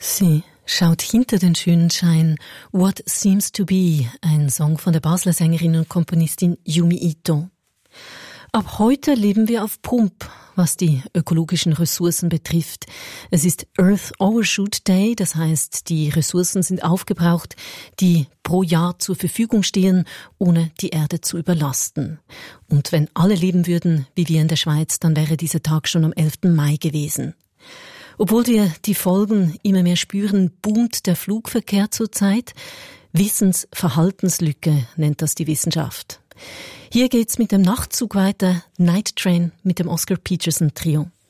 Sie schaut hinter den schönen Schein. What Seems to Be, ein Song von der Basler Sängerin und Komponistin Yumi Ito. Ab heute leben wir auf Pump, was die ökologischen Ressourcen betrifft. Es ist Earth Overshoot Day, das heißt, die Ressourcen sind aufgebraucht, die pro Jahr zur Verfügung stehen, ohne die Erde zu überlasten. Und wenn alle leben würden, wie wir in der Schweiz, dann wäre dieser Tag schon am 11. Mai gewesen. Obwohl wir die Folgen immer mehr spüren, boomt der Flugverkehr zurzeit. Wissensverhaltenslücke nennt das die Wissenschaft. Hier geht's mit dem Nachtzug weiter, Night Train mit dem Oscar Peterson Trio.